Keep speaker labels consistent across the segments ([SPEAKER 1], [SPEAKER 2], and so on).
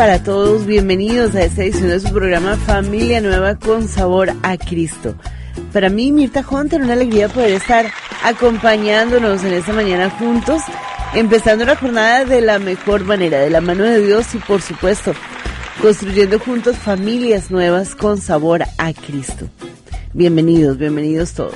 [SPEAKER 1] Para todos, bienvenidos a esta edición de su programa Familia Nueva con Sabor a Cristo. Para mí, Mirta Hunter, una alegría poder estar acompañándonos en esta mañana juntos, empezando la jornada de la mejor manera, de la mano de Dios y, por supuesto, construyendo juntos familias nuevas con sabor a Cristo. Bienvenidos, bienvenidos todos.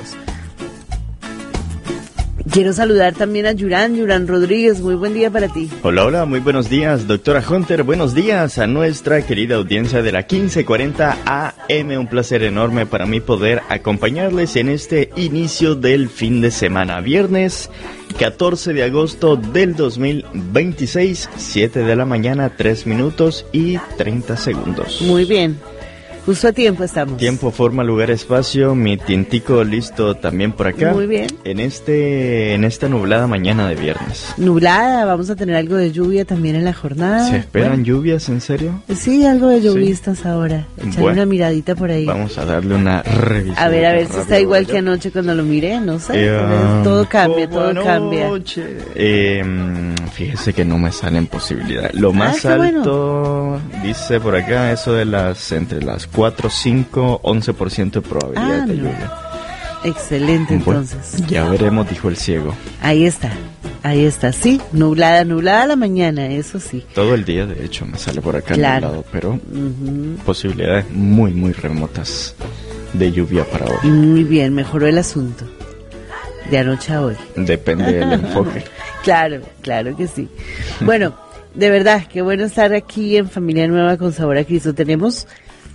[SPEAKER 1] Quiero saludar también a Yuran Rodríguez, muy buen día para ti.
[SPEAKER 2] Hola, muy buenos días, doctora Hunter, buenos días a nuestra querida audiencia de la 1540 AM, un placer enorme para mí poder acompañarles en este inicio del fin de semana, viernes 14 de agosto del 2026, 7 de la mañana, 3 minutos y 30 segundos.
[SPEAKER 1] Muy bien. Justo a tiempo estamos.
[SPEAKER 2] Tiempo, forma, lugar, espacio, mi tintico listo también por acá.
[SPEAKER 1] Muy bien.
[SPEAKER 2] En esta nublada mañana de viernes.
[SPEAKER 1] Nublada, vamos a tener algo de lluvia también en la jornada.
[SPEAKER 2] ¿Se esperan lluvias, en serio?
[SPEAKER 1] Sí, algo de lluvistas ahora. Echarle una miradita por ahí.
[SPEAKER 2] Vamos a darle una revisión.
[SPEAKER 1] A ver si está igual que anoche cuando lo miré, no sé. Todo cambia, cambia.
[SPEAKER 2] Fíjese que no me salen posibilidades. Lo más alto, dice por acá, eso de entre las 4, 5, 11% de probabilidad de lluvia.
[SPEAKER 1] Excelente, entonces.
[SPEAKER 2] Ya veremos, dijo el ciego.
[SPEAKER 1] Ahí está, sí, nublada la mañana, eso sí.
[SPEAKER 2] Todo el día, de hecho, me sale por acá nublado, pero posibilidades muy, muy remotas de lluvia para hoy.
[SPEAKER 1] Muy bien, mejoró el asunto, de anoche a hoy.
[SPEAKER 2] Depende del enfoque.
[SPEAKER 1] Claro que sí. Bueno, de verdad, qué bueno estar aquí en Familia Nueva con Sabor a Cristo. Tenemos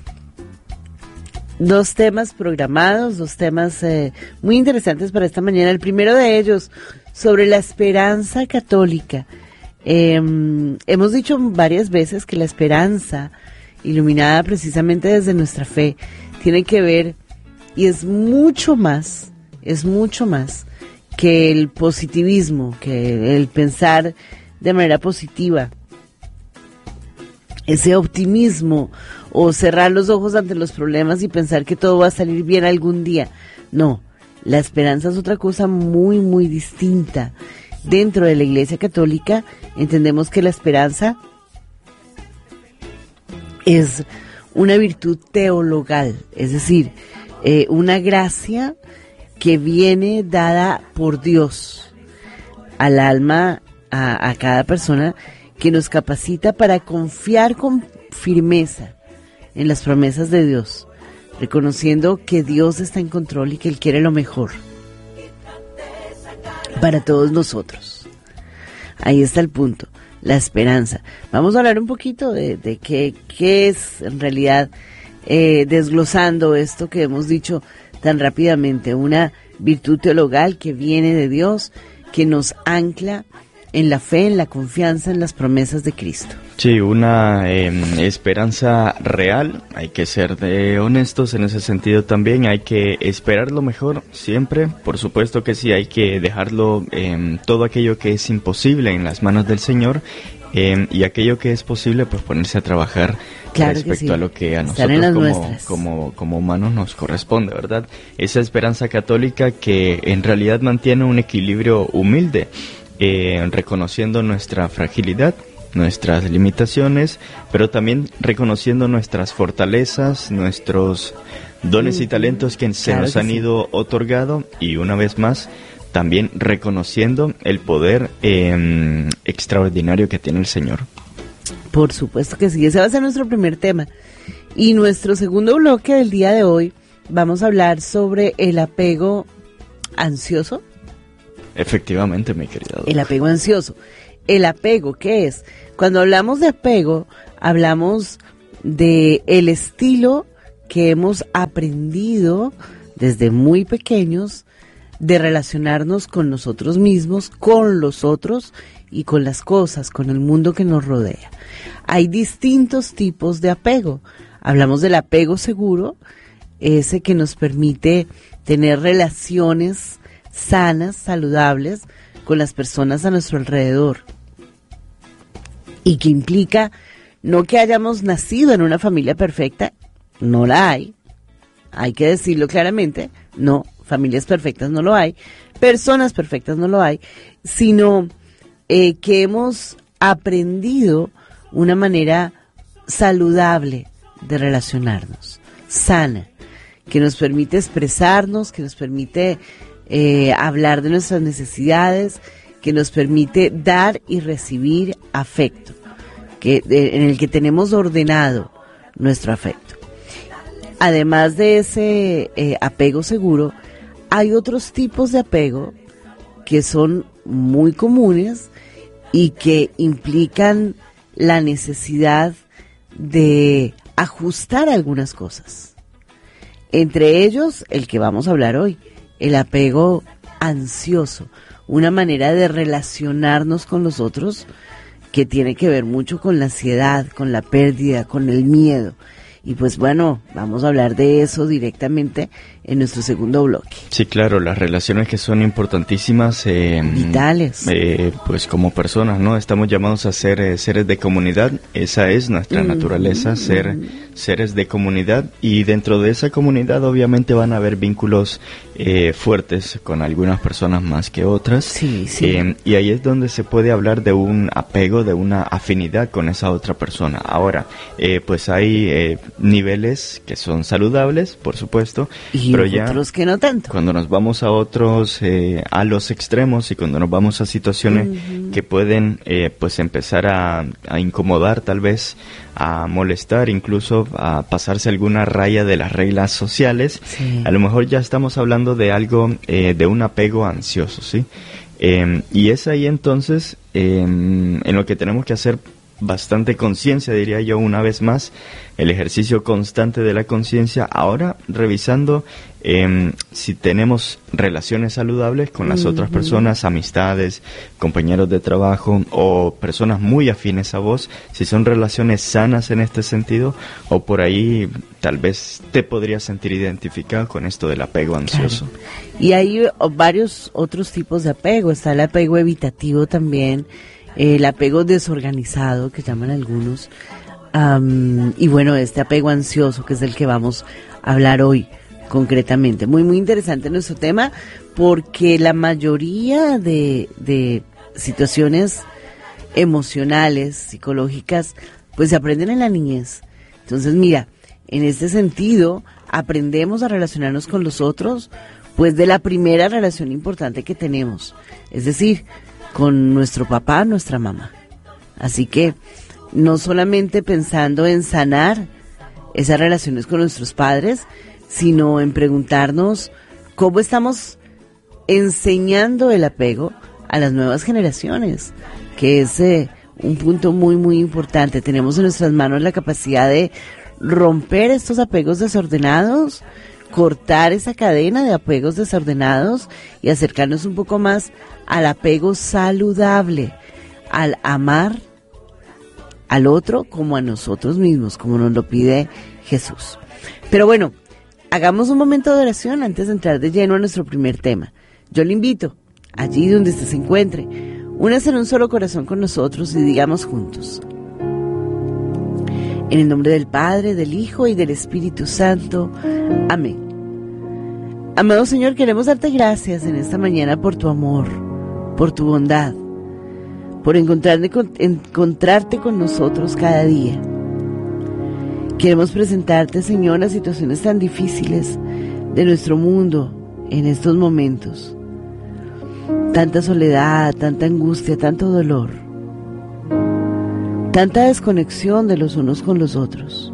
[SPEAKER 1] dos temas programados, dos temas muy interesantes para esta mañana. El primero de ellos, sobre la esperanza católica. Hemos dicho varias veces que la esperanza, iluminada precisamente desde nuestra fe, tiene que ver, y es mucho más que el positivismo, que el pensar de manera positiva, ese optimismo o cerrar los ojos ante los problemas y pensar que todo va a salir bien algún día. No, la esperanza es otra cosa muy, muy distinta. Dentro de la Iglesia Católica entendemos que la esperanza es una virtud teologal, es decir, una gracia que viene dada por Dios al alma, a cada persona, que nos capacita para confiar con firmeza en las promesas de Dios, reconociendo que Dios está en control y que Él quiere lo mejor para todos nosotros. Ahí está el punto, la esperanza. Vamos a hablar un poquito de qué es en realidad, desglosando esto que hemos dicho tan rápidamente, una virtud teologal que viene de Dios, que nos ancla en la fe, en la confianza, en las promesas de Cristo.
[SPEAKER 2] Sí, una esperanza real. Hay que ser honestos en ese sentido también. Hay que esperar lo mejor siempre. Por supuesto que sí, hay que dejarlo, todo aquello que es imposible en las manos del Señor, y aquello que es posible, pues ponerse a trabajar respecto a lo que a nosotros como humanos nos corresponde, ¿verdad? Esa esperanza católica que en realidad mantiene un equilibrio humilde, reconociendo nuestra fragilidad, nuestras limitaciones, pero también reconociendo nuestras fortalezas, nuestros dones y talentos que se nos han ido otorgado, y una vez más también reconociendo el poder extraordinario que tiene el Señor.
[SPEAKER 1] Por supuesto que sí, ese va a ser nuestro primer tema. Y nuestro segundo bloque del día de hoy, vamos a hablar sobre el apego ansioso.
[SPEAKER 2] Efectivamente, mi querida doctora.
[SPEAKER 1] El apego ansioso. ¿El apego qué es? Cuando hablamos de apego, hablamos de el estilo que hemos aprendido desde muy pequeños de relacionarnos con nosotros mismos, con los otros y con las cosas, con el mundo que nos rodea. Hay distintos tipos de apego. Hablamos del apego seguro, ese que nos permite tener relaciones sanas, saludables con las personas a nuestro alrededor, y que implica no que hayamos nacido en una familia perfecta, no la hay que decirlo claramente, no, familias perfectas no lo hay, personas perfectas no lo hay, sino que hemos aprendido una manera saludable de relacionarnos, sana, que nos permite expresarnos, que nos permite hablar de nuestras necesidades, que nos permite dar y recibir afecto, en el que tenemos ordenado nuestro afecto. Además de ese apego seguro, hay otros tipos de apego que son muy comunes y que implican la necesidad de ajustar algunas cosas. Entre ellos, el que vamos a hablar hoy, el apego ansioso, una manera de relacionarnos con los otros que tiene que ver mucho con la ansiedad, con la pérdida, con el miedo. Y pues bueno, vamos a hablar de eso directamente en nuestro segundo bloque.
[SPEAKER 2] Sí, claro, las relaciones que son importantísimas.
[SPEAKER 1] Vitales.
[SPEAKER 2] Pues como personas, ¿no? Estamos llamados a ser seres de comunidad. Esa es nuestra naturaleza, ser seres de comunidad. Y dentro de esa comunidad obviamente van a haber vínculos fuertes con algunas personas más que otras.
[SPEAKER 1] Sí, sí.
[SPEAKER 2] Y ahí es donde se puede hablar de un apego, de una afinidad con esa otra persona. Ahora, pues hay niveles que son saludables, por supuesto,
[SPEAKER 1] y
[SPEAKER 2] pero ya
[SPEAKER 1] otros que no tanto.
[SPEAKER 2] Cuando nos vamos a otros, a los extremos, y cuando nos vamos a situaciones que pueden pues empezar a incomodar, tal vez a molestar, incluso a pasarse alguna raya de las reglas sociales,
[SPEAKER 1] sí.
[SPEAKER 2] A lo mejor ya estamos hablando de algo, de un apego ansioso, ¿sí? Y es ahí entonces en lo que tenemos que hacer bastante conciencia, diría yo, una vez más, el ejercicio constante de la conciencia, ahora revisando si tenemos relaciones saludables con las otras personas, amistades, compañeros de trabajo o personas muy afines a vos, si son relaciones sanas en este sentido, o por ahí tal vez te podrías sentir identificado con esto del apego ansioso.
[SPEAKER 1] Claro. Y hay varios otros tipos de apego, está el apego evitativo también, el apego desorganizado, que llaman algunos, y bueno, este apego ansioso, que es del que vamos a hablar hoy concretamente. Muy, muy interesante nuestro tema, porque la mayoría de situaciones emocionales, psicológicas, pues se aprenden en la niñez. Entonces, mira, en este sentido, aprendemos a relacionarnos con los otros, pues de la primera relación importante que tenemos, es decir, con nuestro papá, nuestra mamá. Así que no solamente pensando en sanar esas relaciones con nuestros padres, sino en preguntarnos cómo estamos enseñando el apego a las nuevas generaciones, que es un punto muy, muy importante. Tenemos en nuestras manos la capacidad de romper estos apegos desordenados, cortar esa cadena de apegos desordenados y acercarnos un poco más al apego saludable, al amar al otro como a nosotros mismos, como nos lo pide Jesús. Pero bueno, hagamos un momento de oración antes de entrar de lleno a nuestro primer tema. Yo le invito, allí donde usted se encuentre, únase en un solo corazón con nosotros y digamos juntos: en el nombre del Padre, del Hijo y del Espíritu Santo. Amén. Amado Señor, queremos darte gracias en esta mañana por tu amor, por tu bondad, por encontrarte con nosotros cada día. Queremos presentarte, Señor, las situaciones tan difíciles de nuestro mundo en estos momentos. Tanta soledad, tanta angustia, tanto dolor, tanta desconexión de los unos con los otros.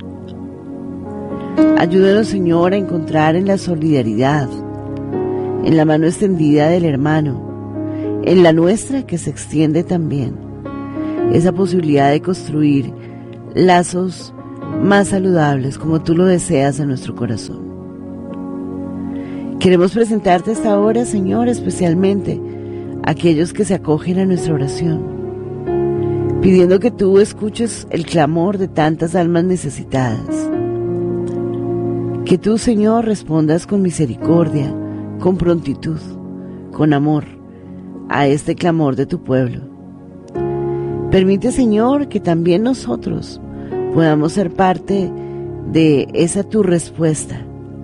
[SPEAKER 1] Ayúdanos, Señor, a encontrar en la solidaridad, en la mano extendida del hermano, en la nuestra que se extiende también, esa posibilidad de construir lazos más saludables como tú lo deseas en nuestro corazón. Queremos presentarte esta hora, Señor, especialmente a aquellos que se acogen a nuestra oración, pidiendo que tú escuches el clamor de tantas almas necesitadas. Que tú, Señor, respondas con misericordia, con prontitud, con amor a este clamor de tu pueblo. Permite, Señor, que también nosotros podamos ser parte de esa tu respuesta.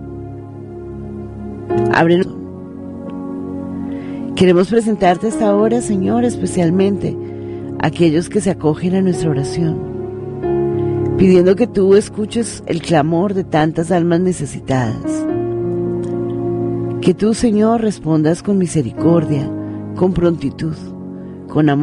[SPEAKER 1] Ábrenos. Queremos presentarte esta hora, Señor, especialmente a aquellos que se acogen a nuestra oración, pidiendo que tú escuches el clamor de tantas almas necesitadas. Que tú, Señor, respondas con misericordia, con prontitud, con amor.